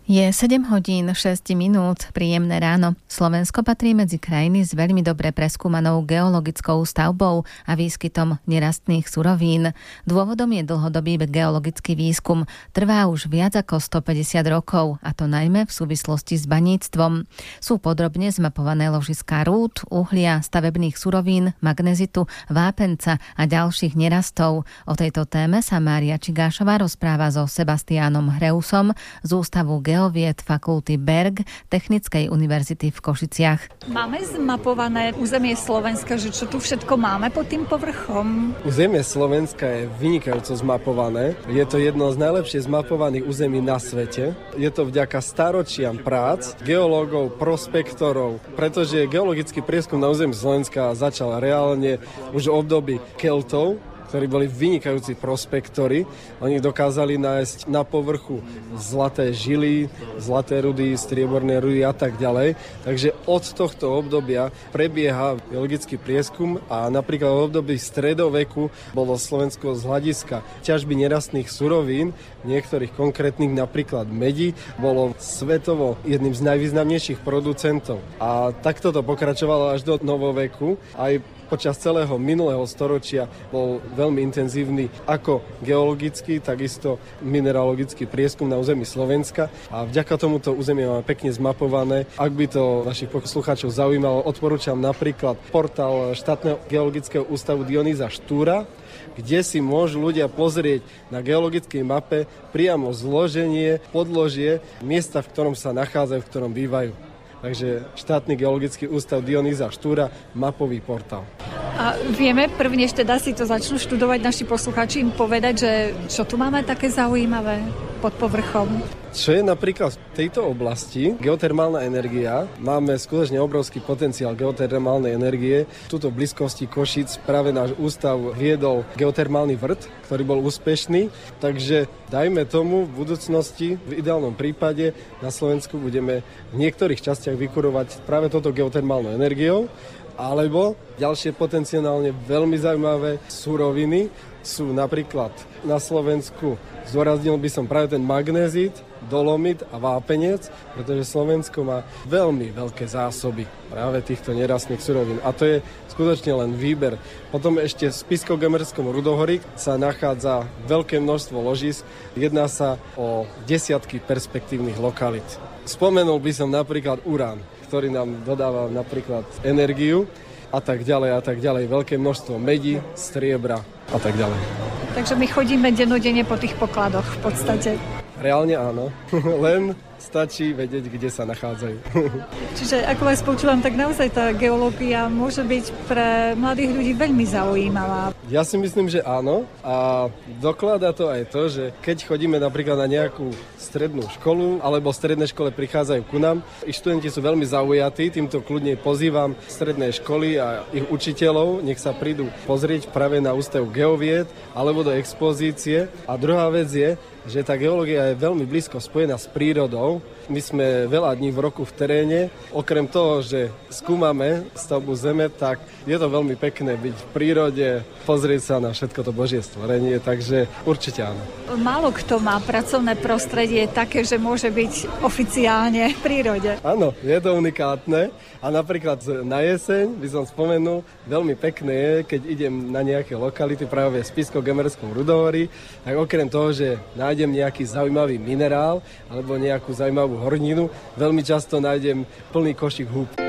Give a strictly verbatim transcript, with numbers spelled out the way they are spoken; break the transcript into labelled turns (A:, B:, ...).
A: Je sedem hodín šesť minút, príjemné ráno. Slovensko patrí medzi krajiny s veľmi dobre preskúmanou geologickou stavbou a výskytom nerastných surovín. Dôvodom je dlhodobý geologický výskum. Trvá už viac ako stopäťdesiat rokov, a to najmä v súvislosti s baníctvom. Sú podrobne zmapované ložiská rúd, uhlia, stavebných surovín, magnezitu, vápenca a ďalších nerastov. O tejto téme sa Mária Čigášová rozpráva so Sebastiánom Hreusom z Ústavu geovied Fakulty Berg Technickej univerzity v Košiciach.
B: Máme zmapované územie Slovenska, že čo tu všetko máme pod tým povrchom?
C: Územie Slovenska je vynikajúco zmapované. Je to jedno z najlepšie zmapovaných území na svete. Je to vďaka staročiam prác, geológov, prospektorov, pretože geologický prieskum na území Slovenska začal reálne už v období Keltov, ktorí boli vynikajúci prospektori. Oni dokázali nájsť na povrchu zlaté žily, zlaté rudy, strieborné rudy a tak ďalej. Takže od tohto obdobia prebieha geologický prieskum a napríklad v období stredoveku bolo Slovensko z hľadiska ťažby nerastných surovín, niektorých konkrétnych, napríklad medi, bolo svetovo jedným z najvýznamnejších producentov. A takto to pokračovalo až do novoveku. Aj počas celého minulého storočia bol veľmi intenzívny ako geologický, takisto mineralogický prieskum na území Slovenska a vďaka tomuto územie máme pekne zmapované. Ak by to našich poslucháčov zaujímalo, odporúčam napríklad portál štátneho geologického ústavu Dionýza Štúra, kde si môžu ľudia pozrieť na geologickej mape priamo zloženie, podložie, miesta, v ktorom sa nachádzajú, v ktorom bývajú. Takže štátny geologický ústav Dionýza Štúra, mapový portál.
B: A vieme, prvnež teda si to začnú študovať naši poslucháči, im povedať, že čo tu máme také zaujímavé pod povrchom?
C: Čo je napríklad v tejto oblasti geotermálna energia. Máme skutočne obrovský potenciál geotermálnej energie. Tuto v blízkosti Košíc práve náš ústav viedol geotermálny vrt, ktorý bol úspešný. Takže dajme tomu v budúcnosti, v ideálnom prípade na Slovensku budeme v niektorých častiach vykurovať práve toto geotermálnou energiou. Alebo ďalšie potenciálne veľmi zaujímavé suroviny sú napríklad na Slovensku, zdôraznil by som práve ten magnézit, dolomit a vápenec, pretože Slovensko má veľmi veľké zásoby práve týchto nerastných surovín. A to je skutočne len výber. Potom ešte v Spišsko-Gemerskom rudohorí sa nachádza veľké množstvo ložísk. Jedná sa o desiatky perspektívnych lokalít. Spomenul by som napríklad urán, ktorý nám dodáva napríklad energiu a tak ďalej a tak ďalej. Veľké množstvo medí, striebra a tak ďalej.
B: Takže my chodíme dennodenne po tých pokladoch v podstate.
C: Reálne áno, len stačí vedieť, kde sa nachádzajú.
B: Čiže ako vás počúvam, tak naozaj tá geológia môže byť pre mladých ľudí veľmi zaujímavá.
C: Ja si myslím, že áno a dokladá to aj to, že keď chodíme napríklad na nejakú strednú školu alebo v strednej škole prichádzajú ku nám, ich študenti sú veľmi zaujatí, týmto kľudne pozývam stredné školy a ich učiteľov, nech sa prídu pozrieť práve na ústav geovied alebo do expozície. A druhá vec je, že tá geológia je veľmi blízko spojená s prírodou. My sme veľa dní v roku v teréne. Okrem toho, že skúmame stavbu Zeme, tak je to veľmi pekné byť v prírode, pozrieť sa na všetko to Božie stvorenie, takže určite áno.
B: Málo kto má pracovné prostredie také, že môže byť oficiálne v prírode.
C: Áno, je to unikátne a napríklad na jeseň by som spomenul, veľmi pekné je, keď idem na nejaké lokality práve v Spišsko-Gemerskom rudohorí, tak okrem toho, že nájdem nejaký zaujímavý minerál alebo nejakú zaujímavú horninu, veľmi často nájdem plný košík húb.